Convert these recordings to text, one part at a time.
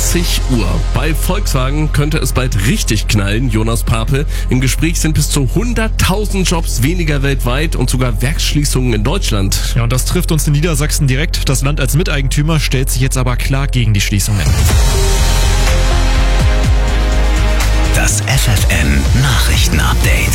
20 Uhr. Bei Volkswagen könnte es bald richtig knallen, Jonas Pape. Im Gespräch sind bis zu 100.000 Jobs weniger weltweit und sogar Werksschließungen in Deutschland. Ja, und das trifft uns in Niedersachsen direkt. Das Land als Miteigentümer stellt sich jetzt aber klar gegen die Schließungen. Das FFN Nachrichtenupdate.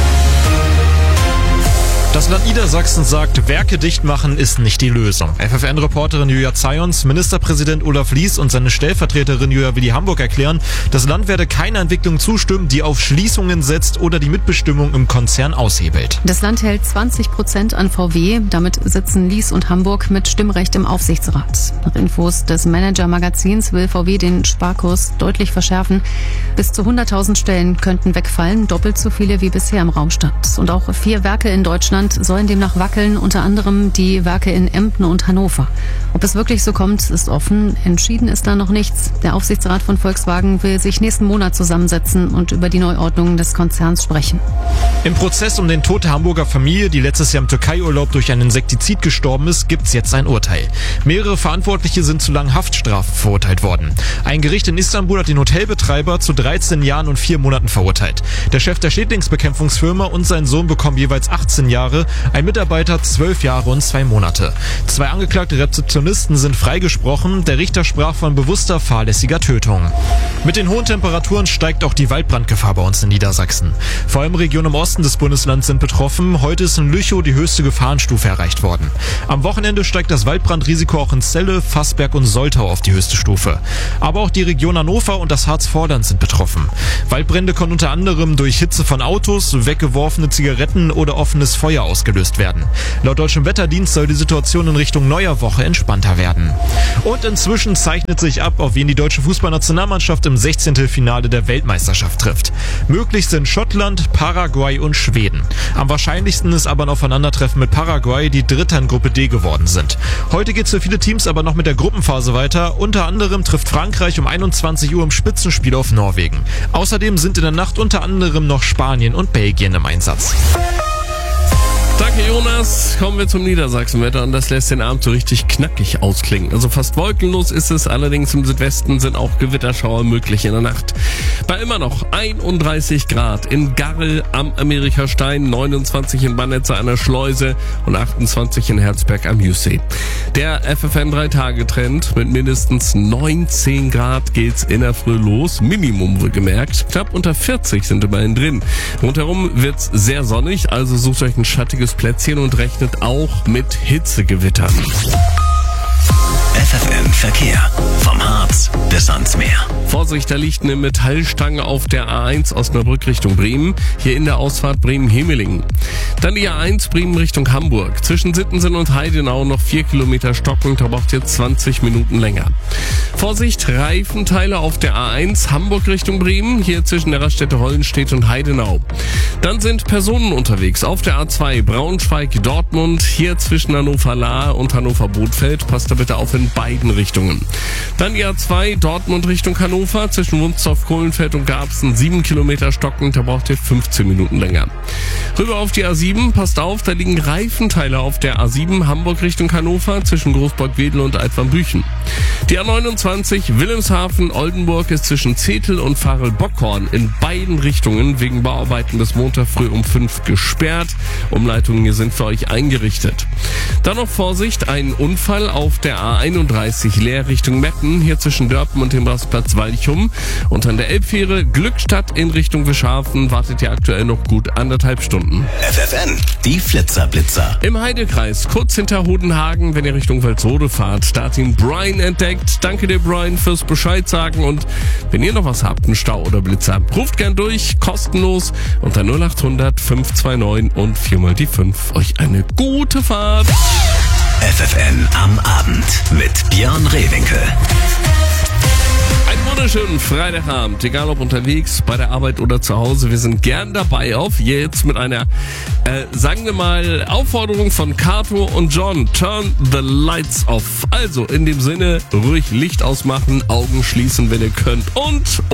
Das Land Niedersachsen sagt, Werke dicht machen ist nicht die Lösung. FFN-Reporterin Julia Zajons, Ministerpräsident Olaf Lies und seine Stellvertreterin Julia Willi Hamburg erklären, das Land werde keiner Entwicklung zustimmen, die auf Schließungen setzt oder die Mitbestimmung im Konzern aushebelt. Das Land hält 20% an VW. Damit sitzen Lies und Hamburg mit Stimmrecht im Aufsichtsrat. Nach Infos des Manager-Magazins will VW den Sparkurs deutlich verschärfen. Bis zu 100.000 Stellen könnten wegfallen, doppelt so viele wie bisher im Raum stand. Und auch 4 Werke in Deutschland sollen demnach wackeln, unter anderem die Werke in Emden und Hannover. Ob es wirklich so kommt, ist offen. Entschieden ist da noch nichts. Der Aufsichtsrat von Volkswagen will sich nächsten Monat zusammensetzen und über die Neuordnung des Konzerns sprechen. Im Prozess um den Tod der Hamburger Familie, die letztes Jahr im Türkei-Urlaub durch ein Insektizid gestorben ist, gibt's jetzt ein Urteil. Mehrere Verantwortliche sind zu langen Haftstrafen verurteilt worden. Ein Gericht in Istanbul hat den Hotelbetreiber zu 13 Jahren und 4 Monaten verurteilt. Der Chef der Schädlingsbekämpfungsfirma und sein Sohn bekommen jeweils 18 Jahre, ein Mitarbeiter 12 Jahre und 2 Monate. 2 angeklagte Rezeptionisten sind freigesprochen. Der Richter sprach von bewusster fahrlässiger Tötung. Mit den hohen Temperaturen steigt auch die Waldbrandgefahr bei uns in Niedersachsen. Vor allem Regionen im Osten des Bundeslands sind betroffen. Heute ist in Lüchow die höchste Gefahrenstufe erreicht worden. Am Wochenende steigt das Waldbrandrisiko auch in Celle, Fassberg und Soltau auf die höchste Stufe. Aber auch die Region Hannover und das Harzvorland sind betroffen. Waldbrände können unter anderem durch Hitze von Autos, weggeworfene Zigaretten oder offenes Feuer ausgelöst werden. Laut Deutschem Wetterdienst soll die Situation in Richtung neuer Woche entspannter werden. Und inzwischen zeichnet sich ab, auf wen die deutsche Fußballnationalmannschaft im 16. Finale der Weltmeisterschaft trifft. Möglich sind Schottland, Paraguay und Schweden. Am wahrscheinlichsten ist aber ein Aufeinandertreffen mit Paraguay, die Dritter in Gruppe D geworden sind. Heute geht es für viele Teams aber noch mit der Gruppenphase weiter. Unter anderem trifft Frankreich um 21 Uhr im Spitzenspiel auf Norwegen. Außerdem sind in der Nacht unter anderem noch Spanien und Belgien im Einsatz. Danke, Jonas. Kommen wir zum Niedersachsenwetter und das lässt den Abend so richtig knackig ausklingen. Also fast wolkenlos ist es, allerdings im Südwesten sind auch Gewitterschauer möglich in der Nacht. Bei immer noch 31 Grad in Garrel am Amerikastein, 29 in Bannetze an der Schleuse und 28 in Herzberg am Jussee. Der FFN 3-Tage-Trend mit mindestens 19 Grad geht's in der Früh los. Minimum wohlgemerkt. Knapp unter 40 sind immerhin drin. Rundherum wird's sehr sonnig, also sucht euch ein schattiges Plätzchen und rechnet auch mit Hitzegewittern. FFN Verkehr. Vom Harz bis ans Meer. Vorsicht, da liegt eine Metallstange auf der A1 Osnabrück Richtung Bremen. Hier in der Ausfahrt Bremen-Hemelingen. Dann die A1 Bremen Richtung Hamburg. Zwischen Sittensen und Heidenau noch 4 Kilometer stockend. Da braucht ihr 20 Minuten länger. Vorsicht, Reifenteile auf der A1 Hamburg Richtung Bremen. Hier zwischen der Raststätte Hollenstedt und Heidenau. Dann sind Personen unterwegs auf der A2 Braunschweig-Dortmund. Hier zwischen Hannover-Lahr und Hannover-Bothfeld. Passt da bitte auf in beiden Richtungen. Dann die A2 Dortmund Richtung Hannover. Zwischen Wunstorf, Kohlenfeld und Garbsen 7 Kilometer stockend. Da braucht ihr 15 Minuten länger. Rüber auf die A7. Passt auf, da liegen Reifenteile auf der A7 Hamburg Richtung Hannover. Zwischen Großburg-Wedel und Altwann-Büchen. Die A29 Wilhelmshaven Oldenburg ist zwischen Zetel und Farel-Bockhorn in beiden Richtungen wegen Bauarbeiten bis Montag früh um 5 gesperrt. Umleitungen hier sind für euch eingerichtet. Dann noch Vorsicht, ein Unfall auf der A31 Leer Richtung Meppen, hier zwischen Dörpen und dem Rastplatz Walchum. Und an der Elbfähre Glückstadt in Richtung Wischhafen wartet ihr aktuell noch gut 1,5 Stunden. FFN, die Flitzer-Blitzer. Im Heidekreis, kurz hinter Hodenhagen, wenn ihr Richtung Walsrode fahrt, da hat ihn Brian entdeckt. Danke dir, Brian, fürs Bescheid sagen. Und wenn ihr noch was habt, einen Stau oder Blitzer, ruft gern durch, kostenlos unter 0800 529 und 4 mal die 5. Euch eine gute Fahrt. FFN am Abend mit Björn Rehwinkel. Einen wunderschönen Freitagabend, egal ob unterwegs, bei der Arbeit oder zu Hause. Wir sind gern dabei auf jetzt mit einer, sagen wir mal, Aufforderung von Kato und John. Turn the lights off. Also in dem Sinne, ruhig Licht ausmachen, Augen schließen, wenn ihr könnt und